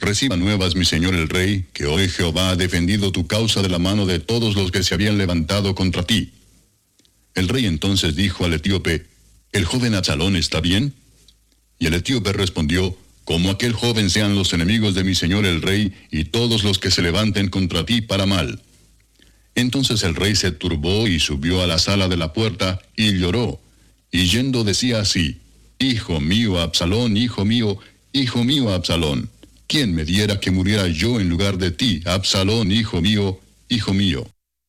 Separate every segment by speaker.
Speaker 1: Reciba nuevas, mi señor el rey, que hoy Jehová ha defendido tu causa de la mano de todos los que se habían levantado contra ti. El rey entonces dijo al etíope, ¿el joven Absalón está bien? Y el etíope respondió, como aquel joven sean los enemigos de mi señor el rey, y todos los que se levanten contra ti para mal. Entonces el rey se turbó y subió a la sala de la puerta, y lloró, y yendo decía así, Hijo mío Absalón, hijo mío Absalón, ¿quién me diera que muriera yo en lugar de ti, Absalón, hijo mío, hijo mío?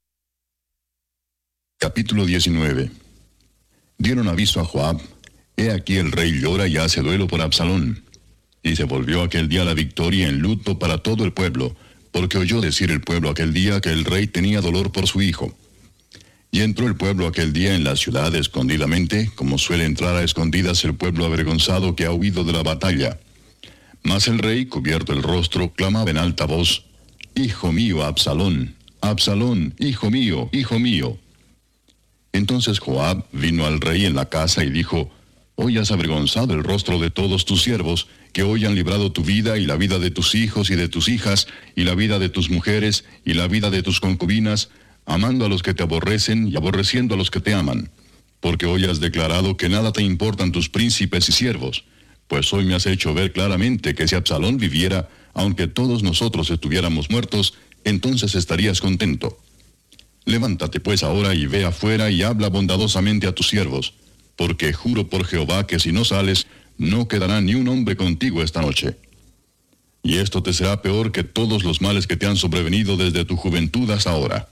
Speaker 1: Capítulo 19. Dieron aviso a Joab, he aquí el rey llora y hace duelo por Absalón. Y se volvió aquel día la victoria en luto para todo el pueblo, porque oyó decir el pueblo aquel día que el rey tenía dolor por su hijo. Y entró el pueblo aquel día en la ciudad escondidamente, como suele entrar a escondidas el pueblo avergonzado que ha huido de la batalla. Mas el rey, cubierto el rostro, clamaba en alta voz, Hijo mío, Absalón, Absalón, hijo mío, hijo mío. Entonces Joab vino al rey en la casa y dijo, Hoy has avergonzado el rostro de todos tus siervos, que hoy han librado tu vida y la vida de tus hijos y de tus hijas, y la vida de tus mujeres y la vida de tus concubinas, amando a los que te aborrecen y aborreciendo a los que te aman. Porque hoy has declarado que nada te importan tus príncipes y siervos. Pues hoy me has hecho ver claramente que si Absalón viviera, aunque todos nosotros estuviéramos muertos, entonces estarías contento. Levántate pues ahora y ve afuera y habla bondadosamente a tus siervos, porque juro por Jehová que si no sales, no quedará ni un hombre contigo esta noche. Y esto te será peor que todos los males que te han sobrevenido desde tu juventud hasta ahora.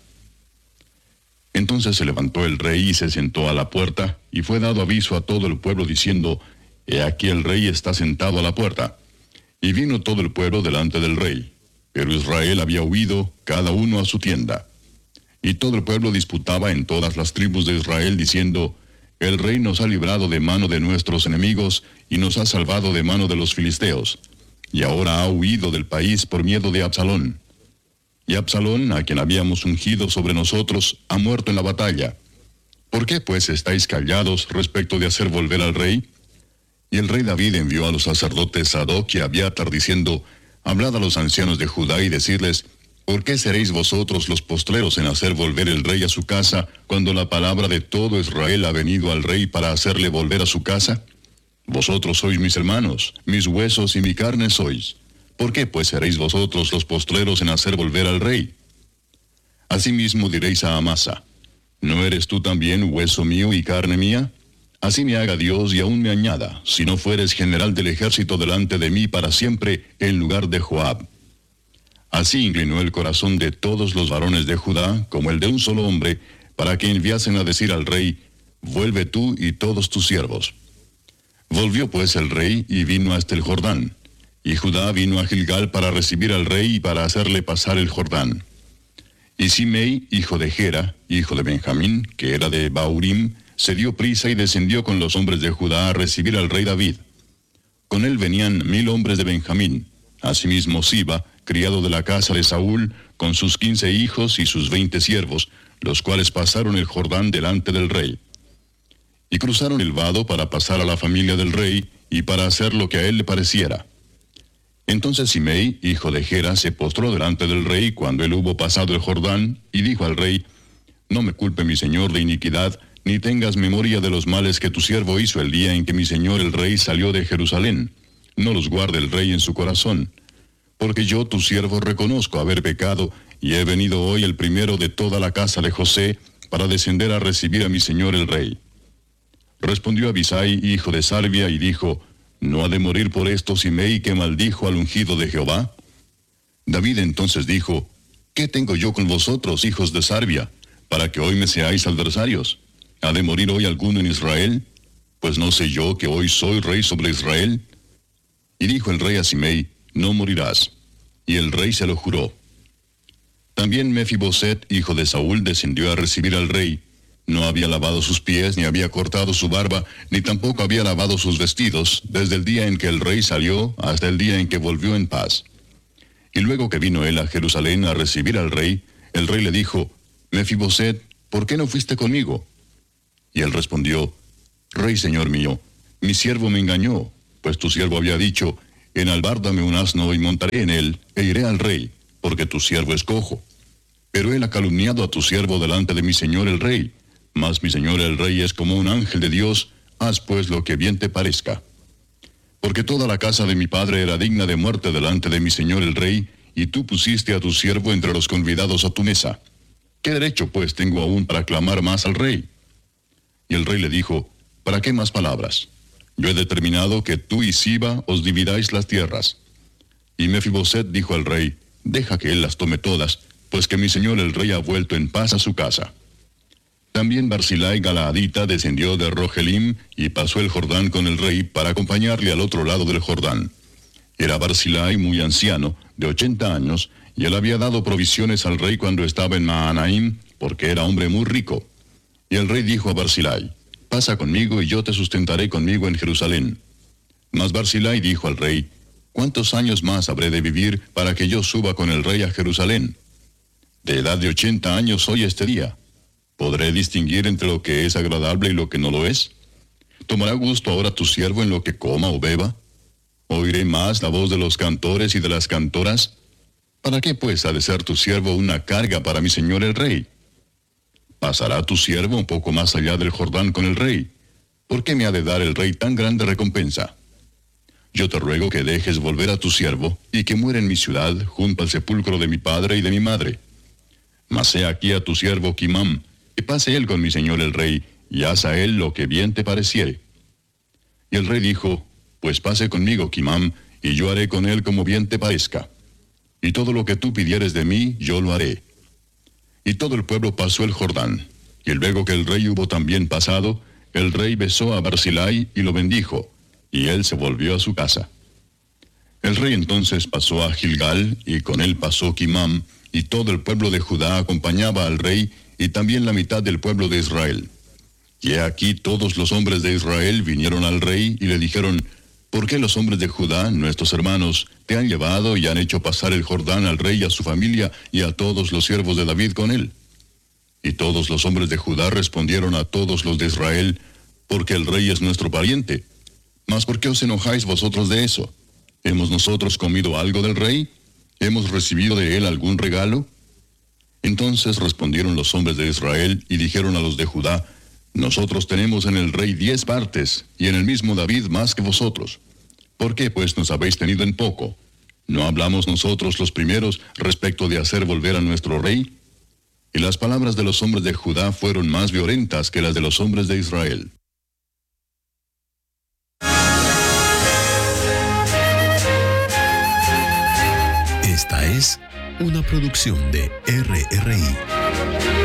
Speaker 1: Entonces se levantó el rey y se sentó a la puerta, y fue dado aviso a todo el pueblo diciendo, He aquí el rey está sentado a la puerta. Y vino todo el pueblo delante del rey. Pero Israel había huido, cada uno a su tienda. Y todo el pueblo disputaba en todas las tribus de Israel, diciendo, El rey nos ha librado de mano de nuestros enemigos, y nos ha salvado de mano de los filisteos. Y ahora ha huido del país por miedo de Absalón. Y Absalón, a quien habíamos ungido sobre nosotros, ha muerto en la batalla. ¿Por qué pues estáis callados respecto de hacer volver al rey? Y el rey David envió a los sacerdotes Sadoc y Abiatar diciendo, Hablad a los ancianos de Judá y decirles, ¿por qué seréis vosotros los postreros en hacer volver el rey a su casa, cuando la palabra de todo Israel ha venido al rey para hacerle volver a su casa? Vosotros sois mis hermanos, mis huesos y mi carne sois. ¿Por qué pues seréis vosotros los postreros en hacer volver al rey? Asimismo diréis a Amasa, ¿no eres tú también hueso mío y carne mía? Así me haga Dios y aún me añada, si no fueres general del ejército delante de mí para siempre, en lugar de Joab. Así inclinó el corazón de todos los varones de Judá, como el de un solo hombre, para que enviasen a decir al rey, Vuelve tú y todos tus siervos. Volvió pues el rey y vino hasta el Jordán. Y Judá vino a Gilgal para recibir al rey y para hacerle pasar el Jordán. Y Simei, hijo de Gera, hijo de Benjamín, que era de Baurim, se dio prisa y descendió con los hombres de Judá a recibir al rey David. Con él venían 1000 hombres de Benjamín, asimismo Siba, criado de la casa de Saúl, con sus 15 hijos y sus 20 siervos, los cuales pasaron el Jordán delante del rey. Y cruzaron el vado para pasar a la familia del rey, y para hacer lo que a él le pareciera. Entonces Simei, hijo de Gera, se postró delante del rey cuando él hubo pasado el Jordán, y dijo al rey, No me culpe mi señor de iniquidad, ni tengas memoria de los males que tu siervo hizo el día en que mi señor el rey salió de Jerusalén. No los guarde el rey en su corazón. Porque yo, tu siervo, reconozco haber pecado, y he venido hoy el primero de toda la casa de José, para descender a recibir a mi señor el rey. Respondió Abisai, hijo de Sarvia, y dijo, ¿No ha de morir por esto Simei que maldijo al ungido de Jehová? David entonces dijo, ¿qué tengo yo con vosotros, hijos de Sarvia, para que hoy me seáis adversarios? ¿Ha de morir hoy alguno en Israel? Pues no sé yo que hoy soy rey sobre Israel. Y dijo el rey a Simei, no morirás. Y el rey se lo juró. También Mefiboset, hijo de Saúl, descendió a recibir al rey. No había lavado sus pies, ni había cortado su barba, ni tampoco había lavado sus vestidos, desde el día en que el rey salió hasta el día en que volvió en paz. Y luego que vino él a Jerusalén a recibir al rey, el rey le dijo, Mefiboset, ¿por qué no fuiste conmigo? Y él respondió, Rey señor mío, mi siervo me engañó, pues tu siervo había dicho, enalbárdame un asno y montaré en él, e iré al rey, porque tu siervo es cojo. Pero él ha calumniado a tu siervo delante de mi señor el rey. Mas mi señor el rey es como un ángel de Dios, haz pues lo que bien te parezca. Porque toda la casa de mi padre era digna de muerte delante de mi señor el rey, y tú pusiste a tu siervo entre los convidados a tu mesa. ¿Qué derecho pues tengo aún para clamar más al rey? Y el rey le dijo, ¿para qué más palabras? Yo he determinado que tú y Siba os dividáis las tierras. Y Mefiboset dijo al rey, deja que él las tome todas, pues que mi señor el rey ha vuelto en paz a su casa. También Barzillai Galaadita descendió de Rogelim y pasó el Jordán con el rey para acompañarle al otro lado del Jordán. Era Barzillai muy anciano, de 80 años, y él había dado provisiones al rey cuando estaba en Mahanaim, porque era hombre muy rico. Y el rey dijo a Barzillai, pasa conmigo y yo te sustentaré conmigo en Jerusalén. Mas Barzillai dijo al rey, ¿cuántos años más habré de vivir para que yo suba con el rey a Jerusalén? De edad de 80 años soy este día. ¿Podré distinguir entre lo que es agradable y lo que no lo es? ¿Tomará gusto ahora tu siervo en lo que coma o beba? ¿Oiré más la voz de los cantores y de las cantoras? ¿Para qué pues ha de ser tu siervo una carga para mi señor el rey? ¿Pasará tu siervo un poco más allá del Jordán con el rey? ¿Por qué me ha de dar el rey tan grande recompensa? Yo te ruego que dejes volver a tu siervo, y que muera en mi ciudad, junto al sepulcro de mi padre y de mi madre. Mas he aquí a tu siervo Kimam, que pase él con mi señor el rey, y haz a él lo que bien te pareciere. Y el rey dijo, pues pase conmigo Kimam, y yo haré con él como bien te parezca. Y todo lo que tú pidieres de mí, yo lo haré. Y todo el pueblo pasó el Jordán. Y luego que el rey hubo también pasado, el rey besó a Barzillai y lo bendijo, y él se volvió a su casa. El rey entonces pasó a Gilgal, y con él pasó Kimam, y todo el pueblo de Judá acompañaba al rey, y también la mitad del pueblo de Israel. Y he aquí todos los hombres de Israel vinieron al rey, y le dijeron, ¿por qué los hombres de Judá, nuestros hermanos, te han llevado y han hecho pasar el Jordán al rey y a su familia, y a todos los siervos de David con él? Y todos los hombres de Judá respondieron a todos los de Israel, porque el rey es nuestro pariente. Mas ¿por qué os enojáis vosotros de eso? ¿Hemos nosotros comido algo del rey? ¿Hemos recibido de él algún regalo? Entonces respondieron los hombres de Israel y dijeron a los de Judá, nosotros tenemos en el rey 10 partes, y en el mismo David más que vosotros. ¿Por qué pues nos habéis tenido en poco? ¿No hablamos nosotros los primeros respecto de hacer volver a nuestro rey? Y las palabras de los hombres de Judá fueron más violentas que las de los hombres de Israel.
Speaker 2: Esta es una producción de RRI.